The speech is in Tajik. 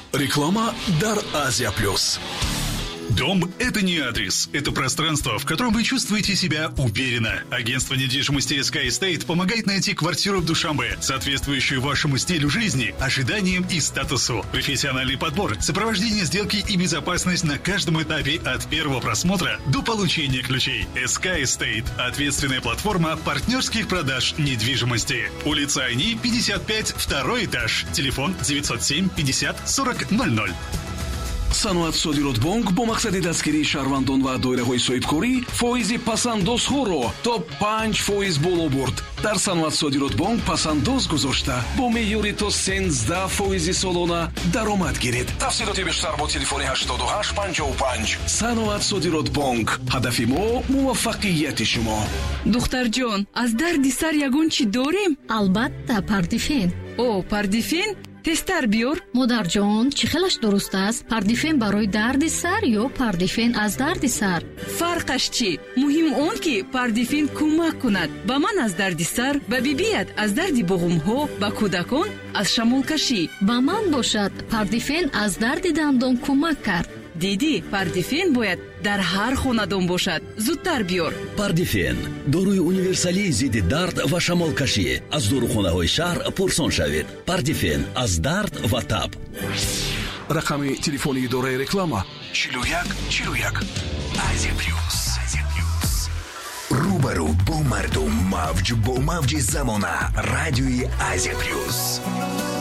Реклама «Дар Азия Плюс». Дом – это не адрес, это пространство, в котором вы чувствуете себя уверенно. Агентство недвижимости Sky Estate помогает найти квартиру в Душанбе, соответствующую вашему стилю жизни, ожиданиям и статусу. Профессиональный подбор, сопровождение сделки и безопасность на каждом этапе от первого просмотра до получения ключей. Sky Estate – ответственная платформа партнерских продаж недвижимости. Улица Айни, 55, второй этаж. Телефон 907 50 40 00. саноат содирот бонк бо мақсади дастгирии шаҳрвандон ва доираҳои соҳибкорӣ фоизи пасандозҳоро то 5% боло бурд. дар саноат содирот бонк пасандоз гузошта бо меъёри то 13% солона даромад гиред. тафсилоти бештар бо телефони 8855. саноат содирот бонк, ҳадафи мо муваффақияти шумо. духтарҷон, аз дарди сар ягон чӣ дорем? албатта, пардифен. о, пардифен? тестар биёр. модарҷон, чӣ хелаш дуруст аст? пардифен барои дарди сар ё пардифен аз дарди сар? фарқаш чӣ? муҳим он ки пардифен кӯмак кунад ба ман аз дарди сар, ба бибият аз дарди буғумҳо, ба кӯдакон аз шамолкашӣ. ба ман бошад, пардифен аз дарди дандон кӯмак кард. диди, пардифен бояд дар ҳар хонадон бошад. зудтар биёр. пардифен доруи универсалии зидди дард ва шамолкашӣ. аз дорухонаҳои шаҳр пурсон шавед. пардифен аз дард ва таб. рақами телефони идораи реклама 41 41. Азия Плюс. рӯбарӯ бо мардум, мавҷ бо мавҷи замона. радиои Азия Плюс.